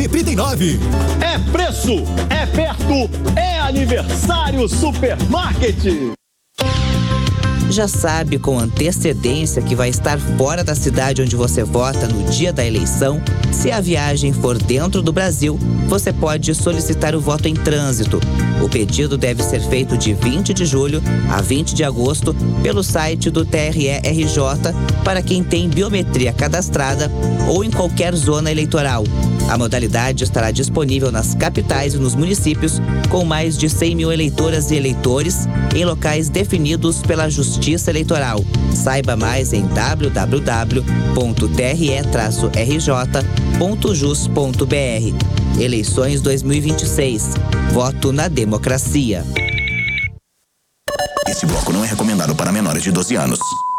sempre tem 9. É preço, é perto, é aniversário Supermarket. Já sabe com antecedência que vai estar fora da cidade onde você vota no dia da eleição? Se a viagem for dentro do Brasil, você pode solicitar o voto em trânsito. O pedido deve ser feito de 20 de julho a 20 de agosto pelo site do TRE-RJ para quem tem biometria cadastrada ou em qualquer zona eleitoral. A modalidade estará disponível nas capitais e nos municípios com mais de 100 mil eleitoras e eleitores em locais definidos pela Justiça Eleitoral. Saiba mais em www.tre-rj.jus.br. Eleições 2026. Voto na democracia. Esse bloco não é recomendado para menores de 12 anos.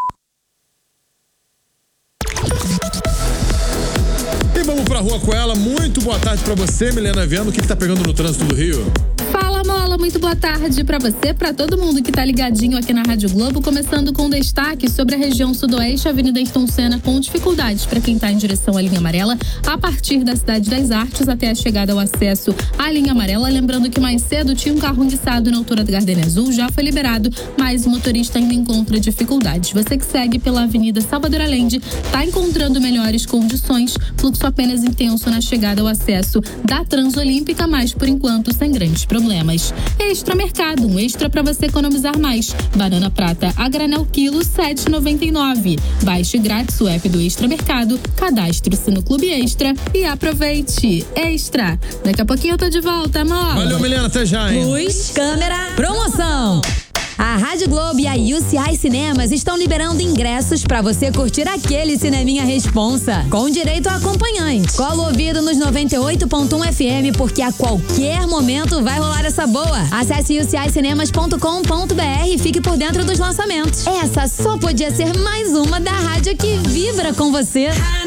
Vamos pra rua com ela. Muito boa tarde pra você, Milena Viano. O que tá pegando no trânsito do Rio? Fala, Mola, muito boa tarde pra você, pra todo mundo que tá ligadinho aqui na Rádio Globo, começando com destaque sobre a região sudoeste, Avenida Ayrton Senna, com dificuldades para quem tá em direção à linha amarela, a partir da Cidade das Artes até a chegada ao acesso à linha amarela. Lembrando que mais cedo tinha um carro enguiçado na altura da Gardenia Azul, já foi liberado, mas o motorista ainda encontra dificuldades. Você que segue pela Avenida Salvador Allende tá encontrando melhores condições, fluxo apenas intenso na chegada ao acesso da Transolímpica, mas por enquanto sem grandes problemas. Extra Mercado, um extra para você economizar mais. Banana prata a granel quilo, R$7,99. Baixe grátis o app do Extra Mercado, cadastre-se no Clube Extra e aproveite. Extra. Daqui a pouquinho eu tô de volta, amor. Valeu, Milena, até já, hein? Luz, câmera, promoção. A Rádio Globo e a UCI Cinemas estão liberando ingressos para você curtir aquele cineminha responsa, com direito a acompanhante. Cola o ouvido nos 98.1 FM, porque a qualquer momento vai rolar essa boa. Acesse ucicinemas.com.br e fique por dentro dos lançamentos. Essa só podia ser mais uma da rádio que vibra com você.